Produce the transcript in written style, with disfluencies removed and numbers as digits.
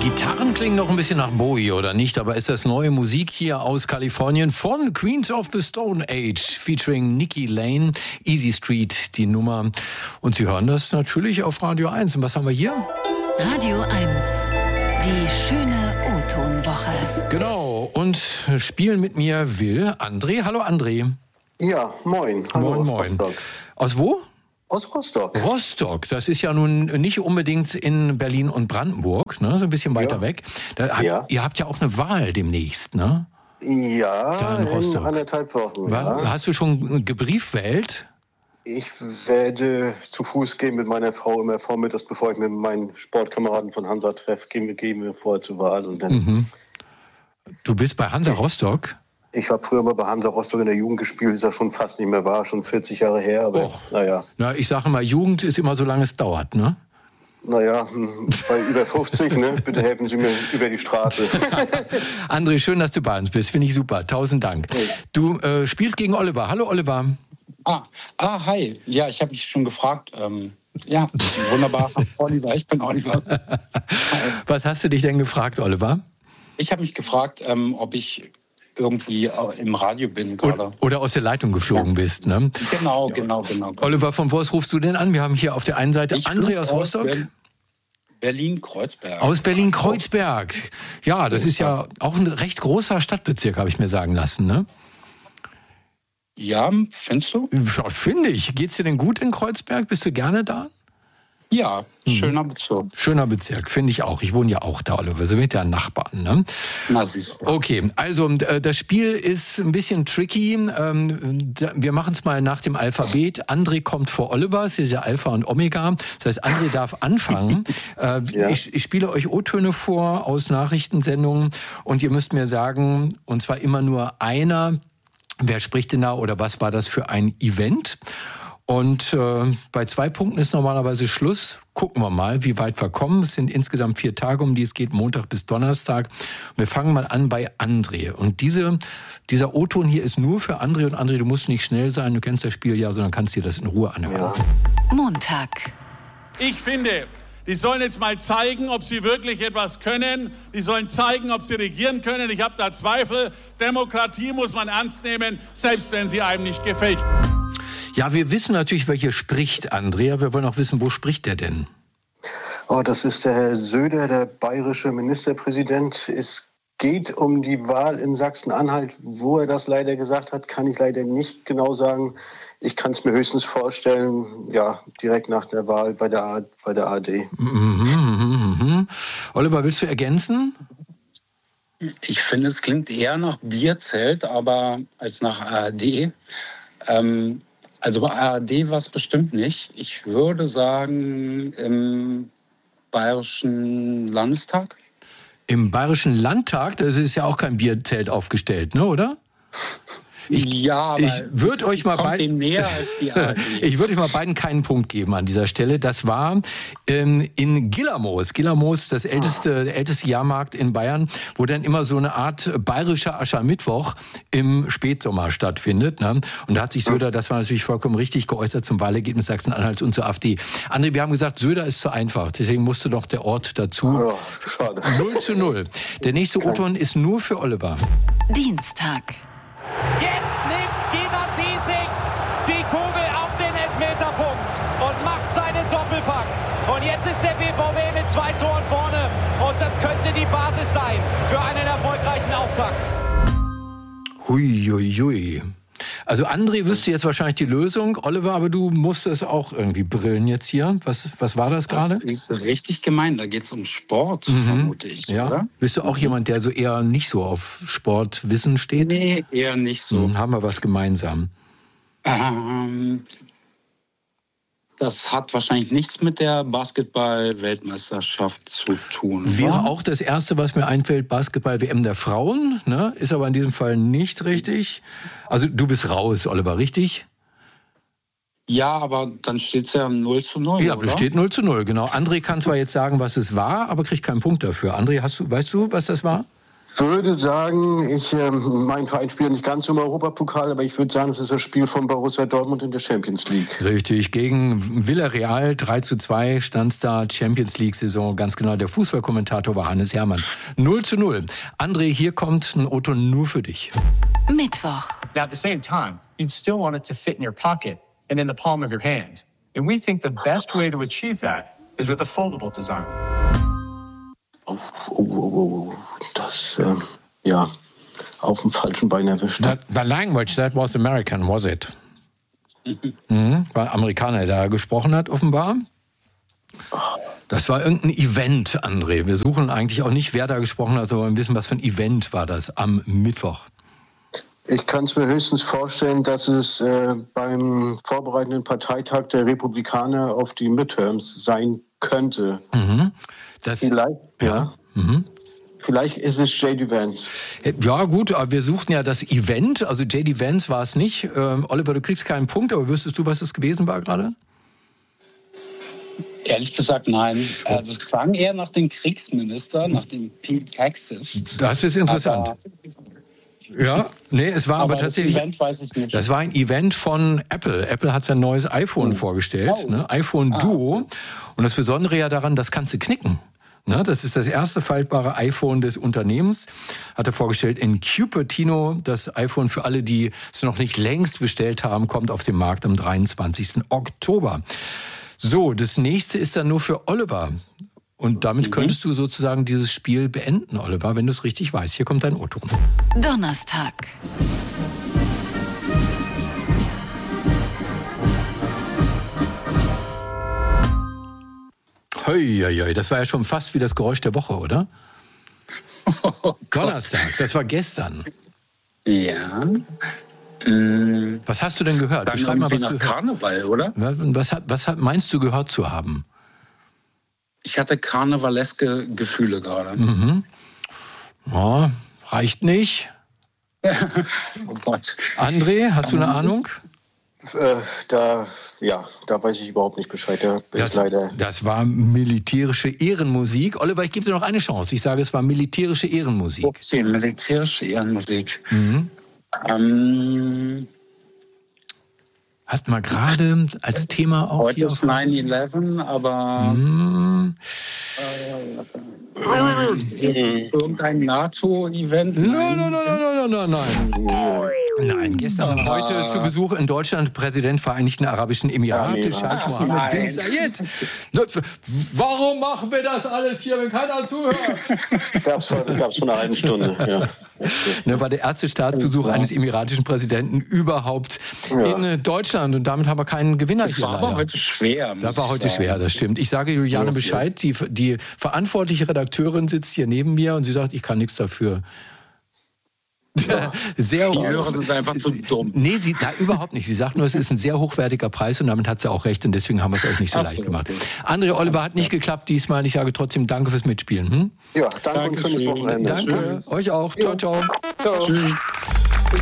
Gitarren klingen noch ein bisschen nach Bowie, oder nicht? Aber ist das neue Musik hier aus Kalifornien von Queens of the Stone Age, featuring Nikki Lane, Easy Street, die Nummer. Und Sie hören das natürlich auf Radio 1. Und was haben wir hier? Radio 1, die schöne O-Ton-Woche. Genau, und spielen mit mir will André. Hallo André. Ja, moin. Hallo, moin. Aus wo? Aus Rostock. Rostock, das ist ja nun nicht unbedingt in Berlin und Brandenburg, ne? So ein bisschen weiter weg. Ihr habt ja auch eine Wahl demnächst, ne? Ja, da in Rostock. In 1,5 Wochen. Ja. Hast du schon gebriefwählt? Ich werde zu Fuß gehen mit meiner Frau immer vormittags, bevor ich mit meinen Sportkameraden von Hansa treffe, gehen wir vorher zur Wahl. Und dann Du bist bei Hansa Rostock? Ich habe früher mal bei Hansa Rostock in der Jugend gespielt, ist ja schon fast nicht mehr wahr, schon 40 Jahre her, aber naja. Na, ich sage mal, Jugend ist immer so lange es dauert, ne? Naja, bei über 50, ne? Bitte helfen Sie mir über die Straße. André, schön, dass du bei uns bist, finde ich super, 1000 Dank. Hey. Du spielst gegen Oliver. Hallo Oliver. Hi. Ja, ich habe mich schon gefragt. Ja, wunderbar. Oliver, ich bin Oliver. Was hast du dich denn gefragt, Oliver? Ich habe mich gefragt, ob ich irgendwie im Radio bin gerade. Oder aus der Leitung geflogen bist, ne? Genau. Oliver, von wo rufst du denn an? Wir haben hier auf der einen Seite André aus Rostock. Berlin-Kreuzberg. Aus Berlin-Kreuzberg. Ja, das ist ja auch ein recht großer Stadtbezirk, habe ich mir sagen lassen, ne? Ja, findest du? Ja, finde ich. Geht's dir denn gut in Kreuzberg? Bist du gerne da? Ja, schöner Bezirk. Schöner Bezirk, finde ich auch. Ich wohne ja auch da, Oliver. Wir sind ja Nachbarn, ne? Na, siehst du. Okay, also das Spiel ist ein bisschen tricky. Wir machen es mal nach dem Alphabet. André kommt vor Oliver. Es ist ja Alpha und Omega. Das heißt, André darf anfangen. Ich spiele euch O-Töne vor aus Nachrichtensendungen. Und ihr müsst mir sagen, und zwar immer nur einer, wer spricht denn da oder was war das für ein Event? Und bei 2 Punkten ist normalerweise Schluss. Gucken wir mal, wie weit wir kommen. Es sind insgesamt 4 Tage, um die es geht, Montag bis Donnerstag. Wir fangen mal an bei André. Und dieser O-Ton hier ist nur für André. Und André, du musst nicht schnell sein, du kennst das Spiel ja, sondern kannst dir das in Ruhe anhören. Ja. Montag. Ich finde, die sollen jetzt mal zeigen, ob sie wirklich etwas können. Die sollen zeigen, ob sie regieren können. Ich habe da Zweifel. Demokratie muss man ernst nehmen, selbst wenn sie einem nicht gefällt. Ja, wir wissen natürlich, wer hier spricht, Andrea. Wir wollen auch wissen, wo spricht der denn? Das ist der Herr Söder, der bayerische Ministerpräsident. Es geht um die Wahl in Sachsen-Anhalt. Wo er das leider gesagt hat, kann ich leider nicht genau sagen. Ich kann es mir höchstens vorstellen, ja, direkt nach der Wahl bei der ARD. Oliver, willst du ergänzen? Ich finde, es klingt eher nach Bierzelt, aber als nach ARD. Also bei ARD war es bestimmt nicht. Ich würde sagen, im Bayerischen Landestag. Im Bayerischen Landtag, das ist ja auch kein Bierzelt aufgestellt, ne, oder? Ich würde euch mal beiden keinen Punkt geben an dieser Stelle. Das war in Gillermoos. Gillermoos, der älteste Jahrmarkt in Bayern, wo dann immer so eine Art bayerischer Aschermittwoch im Spätsommer stattfindet. Ne? Und da hat sich Söder, das war natürlich vollkommen richtig, geäußert zum Wahlergebnis Sachsen-Anhalts und zur AfD. André, wir haben gesagt, Söder ist zu einfach. Deswegen musste doch der Ort dazu. Ja, schade. 0:0. Der nächste O-Ton ist nur für Oliver. Dienstag. Jetzt nimmt Guirassy sich die Kugel auf den Elfmeterpunkt und macht seinen Doppelpack. Und jetzt ist der BVB mit 2 Toren vorne. Und das könnte die Basis sein für einen erfolgreichen Auftakt. Hui. Also André wüsste jetzt wahrscheinlich die Lösung. Oliver, aber du musst es auch irgendwie brillen jetzt hier. Was war das gerade? Das ist richtig gemein. Da geht es um Sport, vermute ich, ja. Oder? Bist du auch jemand, der so eher nicht so auf Sportwissen steht? Nee, eher nicht so. Haben wir was gemeinsam? Das hat wahrscheinlich nichts mit der Basketball-Weltmeisterschaft zu tun. Wäre auch das Erste, was mir einfällt, Basketball-WM der Frauen. Ne? Ist aber in diesem Fall nicht richtig. Also du bist raus, Oliver, richtig? Ja, aber dann steht es ja 0:0, ja, oder? Ja, steht 0:0, genau. André kann zwar jetzt sagen, was es war, aber kriegt keinen Punkt dafür. André, weißt du, was das war? würde sagen, mein Verein spielt nicht ganz im Europapokal, aber ich würde sagen, es ist das Spiel von Borussia Dortmund in der Champions League. Richtig, gegen Villarreal 3:2 stand es da, Champions League-Saison, ganz genau. Der Fußballkommentator war Hannes Hermann. 0:0. André, hier kommt ein O-Ton nur für dich. Mittwoch. Now, at the same time, you'd still want it to fit in your pocket and in the palm of your hand. And we think the best way to achieve that is with a foldable design. Das, auf dem falschen Bein erwischt. The language, that was American, was it? War Amerikaner, der da gesprochen hat, offenbar. Das war irgendein Event, André. Wir suchen eigentlich auch nicht, wer da gesprochen hat, sondern wissen, was für ein Event war das am Mittwoch. Ich kann es mir höchstens vorstellen, dass es beim vorbereitenden Parteitag der Republikaner auf die Midterms sein könnte. Vielleicht, ja. Vielleicht ist es J.D. Vance. Ja gut, aber wir suchten ja das Event, also J.D. Vance war es nicht. Oliver, du kriegst keinen Punkt, aber wüsstest du, was es gewesen war gerade? Ehrlich gesagt, nein. Also es klang eher nach dem Kriegsminister, nach dem Pete Hegseth. Das ist interessant. Ja, nee, es war aber tatsächlich. Das Event weiß ich nicht. Das war ein Event von Apple. Apple hat sein neues iPhone vorgestellt, ne? iPhone Duo. Und das Besondere ja daran, das kannst du knicken. Ne? Das ist das erste faltbare iPhone des Unternehmens. Hat er vorgestellt in Cupertino. Das iPhone für alle, die es noch nicht längst bestellt haben, kommt auf den Markt am 23. Oktober. So, das nächste ist dann nur für Oliver. Und damit könntest du sozusagen dieses Spiel beenden, Oliver, wenn du es richtig weißt. Hier kommt dein O-Ton. Donnerstag. Hoi, das war ja schon fast wie das Geräusch der Woche, oder? Oh Donnerstag, das war gestern. Ja. Was hast du denn gehört? Beschreib mal, was nach Karneval, oder? Was meinst du gehört zu haben? Ich hatte karnevaleske Gefühle gerade. Ja, reicht nicht. Oh Gott. André, hast du eine Ahnung? Da weiß ich überhaupt nicht Bescheid. Das war militärische Ehrenmusik. Oliver, ich gebe dir noch eine Chance. Ich sage, es war militärische Ehrenmusik. Okay, militärische Ehrenmusik. Hast mal gerade als Thema auch heute hier... Heute ist 9/11, aber... Irgendein NATO-Event? Nein, gestern und heute zu Besuch in Deutschland Präsident Vereinigten Arabischen Emirate, Scheich Mohammed bin Zayed. Warum machen wir das alles hier, wenn keiner zuhört? Gab's vor einer halben Stunde, ja. War der erste Staatsbesuch eines emiratischen Präsidenten überhaupt in Deutschland. Und damit haben wir keinen Gewinner hier. Das war aber heute schwer. Das war heute schwer, das stimmt. Ich sage Juliane Bescheid, die verantwortliche Redakteurin sitzt hier neben mir und sie sagt, ich kann nichts dafür. Ja. Die Hörer sind einfach zu dumm. Nee, überhaupt nicht. Sie sagt nur, es ist ein sehr hochwertiger Preis und damit hat sie auch recht und deswegen haben wir es euch nicht so leicht gemacht. André, Oliver hat nicht geklappt diesmal. Ich sage trotzdem danke fürs Mitspielen. Ja, danke und schönes Wochenende. Danke, euch auch. Ciao, ciao. Ciao. Tschüss.